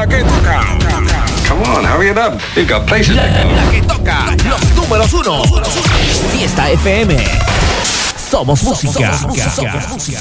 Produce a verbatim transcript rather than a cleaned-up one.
La que toca. Come on, hurry it up. We've got places La, to go. la que toca. Los números uno. Fiesta F M. Somos música. Somos música.